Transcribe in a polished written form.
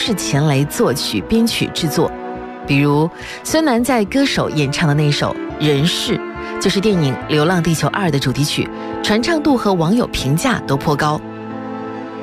是钱雷作曲、编曲、制作。比如孙楠在《歌手》演唱的那首《人世》，就是电影《流浪地球2》的主题曲，传唱度和网友评价都颇高。